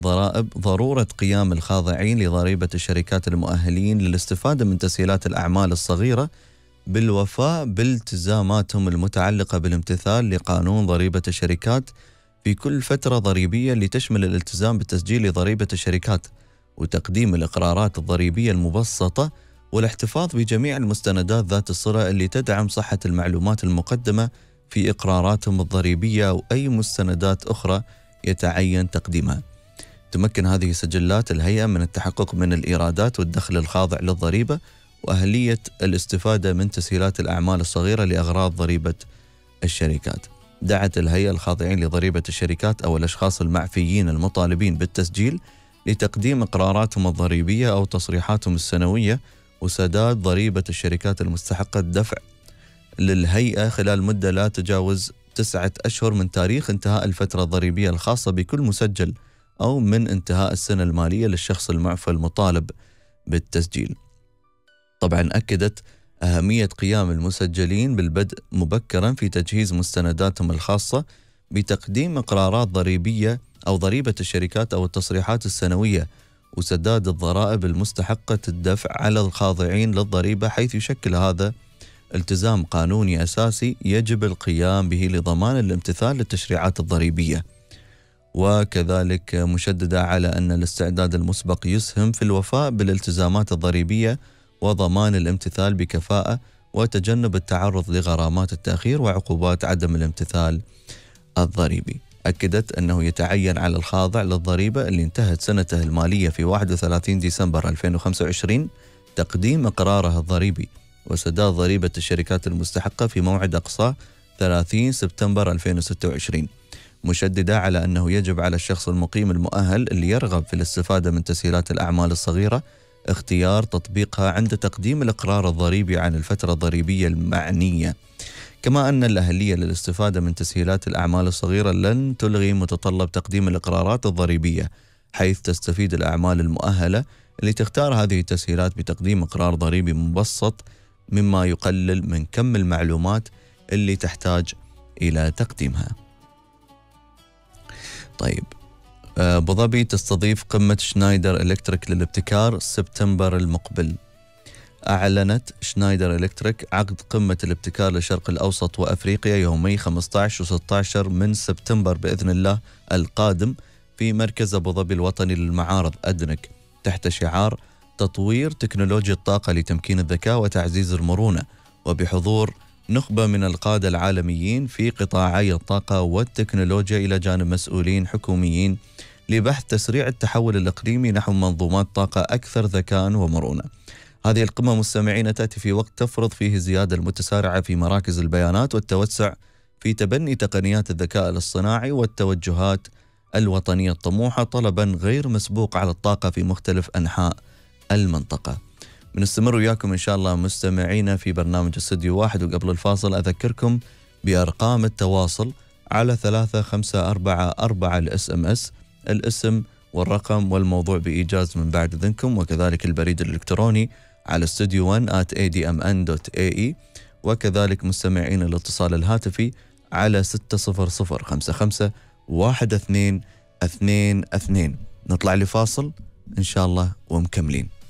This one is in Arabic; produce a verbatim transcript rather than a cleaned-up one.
ضرائب ضرورة قيام الخاضعين لضريبة الشركات المؤهلين للاستفادة من تسهيلات الأعمال الصغيرة بالوفاء بالتزاماتهم المتعلقة بالامتثال لقانون ضريبة الشركات في كل فترة ضريبية، اللي تشمل الالتزام بالتسجيل لضريبة الشركات وتقديم الإقرارات الضريبية المبسطة والاحتفاظ بجميع المستندات ذات الصلة اللي تدعم صحة المعلومات المقدمة في إقراراتهم الضريبية أو أي مستندات أخرى يتعين تقديمها. تمكن هذه السجلات الهيئة من التحقق من الإيرادات والدخل الخاضع للضريبة وأهلية الاستفادة من تسهيلات الأعمال الصغيرة لأغراض ضريبة الشركات. دعت الهيئة الخاضعين لضريبة الشركات أو الأشخاص المعفيين المطالبين بالتسجيل لتقديم إقراراتهم الضريبية أو تصريحاتهم السنوية وسداد ضريبة الشركات المستحقة الدفع للهيئة خلال مدة لا تجاوز تسعة أشهر من تاريخ انتهاء الفترة الضريبية الخاصة بكل مسجل أو من انتهاء السنة المالية للشخص المعفى المطالب بالتسجيل. طبعا أكدت أهمية قيام المسجلين بالبدء مبكرا في تجهيز مستنداتهم الخاصة بتقديم إقرارات ضريبية أو ضريبة الشركات أو التصريحات السنوية وسداد الضرائب المستحقة الدفع على الخاضعين للضريبة، حيث يشكل هذا التزام قانوني أساسي يجب القيام به لضمان الامتثال للتشريعات الضريبية. وكذلك مشددة على أن الاستعداد المسبق يسهم في الوفاء بالالتزامات الضريبية وضمان الامتثال بكفاءة وتجنب التعرض لغرامات التأخير وعقوبات عدم الامتثال الضريبي. أكدت أنه يتعين على الخاضع للضريبة اللي انتهت سنته المالية في واحد وثلاثين ديسمبر ألفين وخمسة وعشرين تقديم إقراره الضريبي وسداد ضريبة الشركات المستحقة في موعد أقصاه ثلاثين سبتمبر ألفين وستة وعشرين، مشددة على أنه يجب على الشخص المقيم المؤهل اللي يرغب في الاستفادة من تسهيلات الأعمال الصغيرة اختيار تطبيقها عند تقديم الإقرار الضريبي عن الفترة الضريبية المعنية. كما أن الأهلية للاستفادة من تسهيلات الأعمال الصغيرة لن تلغي متطلب تقديم الإقرارات الضريبية، حيث تستفيد الأعمال المؤهلة اللي تختار هذه التسهيلات بتقديم إقرار ضريبي مبسط، مما يقلل من كم المعلومات اللي تحتاج إلى تقديمها. طيب، أبو ظبي تستضيف قمة شنايدر إلكتريك للابتكار سبتمبر المقبل. أعلنت شنايدر إلكتريك عقد قمة الابتكار للشرق الأوسط وأفريقيا يومي خمسة عشر و ستة عشر من سبتمبر بإذن الله القادم في مركز أبو ظبي الوطني للمعارض أدنك، تحت شعار تطوير تكنولوجيا الطاقة لتمكين الذكاء وتعزيز المرونة، وبحضور نخبة من القادة العالميين في قطاعي الطاقة والتكنولوجيا إلى جانب مسؤولين حكوميين لبحث تسريع التحول الإقليمي نحو منظومات طاقة أكثر ذكاء ومرونة. هذه القمة مستمعين تأتي في وقت تفرض فيه الزيادة المتسارعة في مراكز البيانات والتوسع في تبني تقنيات الذكاء الاصطناعي والتوجهات الوطنية الطموحة، طلبا غير مسبوق على الطاقة في مختلف أنحاء المنطقة. بنستمر وياكم إن شاء الله مستمعينا في برنامج استوديو واحد، وقبل الفاصل أذكركم بأرقام التواصل على ثلاثة خمسة أربعة أربعة الاس ام اس، الاسم والرقم والموضوع بإيجاز من بعد إذنكم، وكذلك البريد الإلكتروني على studio one at a d m n dot a e، وكذلك مستمعين الاتصال الهاتفي على ستة صفر صفر خمسة خمسة واحد اثنين اثنين اثنين. نطلع لفاصل إن شاء الله ومكملين.